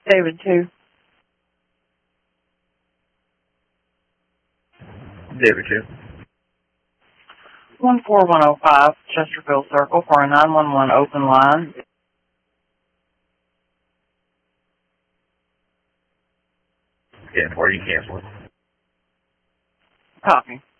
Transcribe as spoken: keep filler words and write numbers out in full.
David two. David two. one four one oh five Chesterfield Circle for a nine one one open line. ten four, you cancel it. Copy.